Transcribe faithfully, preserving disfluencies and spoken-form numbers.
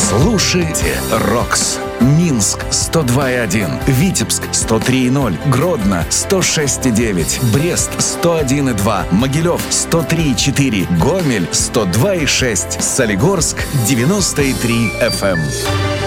Слушайте Рокс. Минск сто два и один, Витебск сто три и ноль, Гродно сто шесть и девять, Брест сто один и два, Могилев сто три и четыре, Гомель сто два и шесть, Солигорск девяносто и три эф эм.